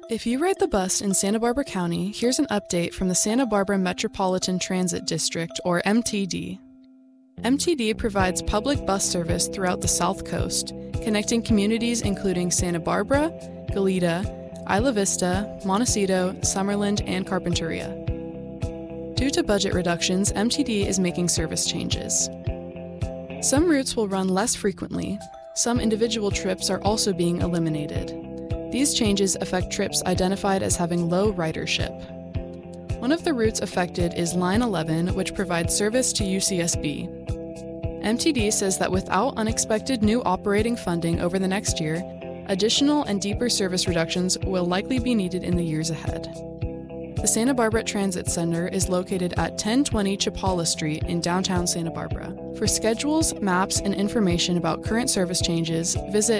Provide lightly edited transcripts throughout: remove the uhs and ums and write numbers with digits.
If you ride the bus in Santa Barbara County, here's an update from the Santa Barbara Metropolitan Transit District, or MTD. MTD provides public bus service throughout the South Coast, connecting communities including Santa Barbara, Goleta, Isla Vista, Montecito, Summerland, and Carpinteria. Due to budget reductions, MTD is making service changes. Some routes will run less frequently. Some individual trips are also being eliminated. These changes affect trips identified as having low ridership. One of the routes affected is Line 11, which provides service to UCSB. MTD says that without unexpected new operating funding over the next year, additional and deeper service reductions will likely be needed in the years ahead. The Santa Barbara Transit Center is located at 1020 Chapala Street in downtown Santa Barbara. For schedules, maps, and information about current service changes, visit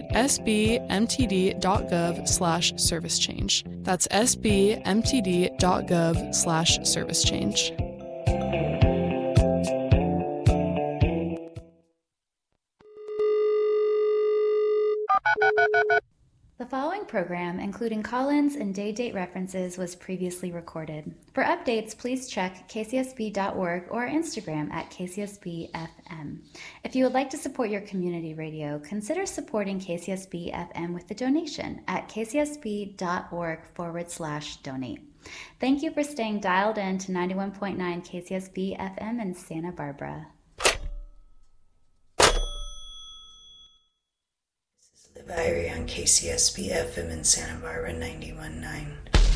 sbmtd.gov/service change. That's sbmtd.gov/service change. The following program, including call-ins and day-date references, was previously recorded. For updates, please check kcsb.org or Instagram at kcsb.fm. If you would like to support your community radio, consider supporting KCSB-FM with a donation at kcsb.org/donate. Thank you for staying dialed in to 91.9 KCSB-FM in Santa Barbara. Diary on KCSB FM in Santa Barbara 91.9.